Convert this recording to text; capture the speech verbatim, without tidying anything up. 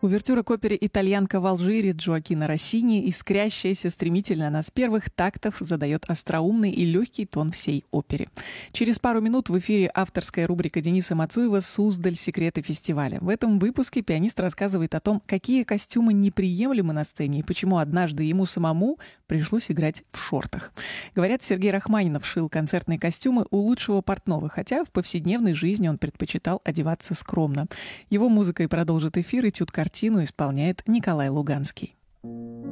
Увертюра к опере «Итальянка в Алжире» Джоаккино Россини, искрящаяся стремительно, она с первых тактов задает остроумный и легкий тон всей опере. Через пару минут в эфире авторская рубрика Дениса Мацуева «Суздаль. Секреты фестиваля». В этом выпуске пианист рассказывает о том, какие костюмы неприемлемы на сцене и почему однажды ему самому пришлось играть в шортах. Говорят, Сергей Рахманинов шил концертные костюмы у лучшего портного, хотя в повседневной жизни он предпочитал одеваться скромно. Его музыкой продолжит эфир, этюд картину исполняет Николай Луганский.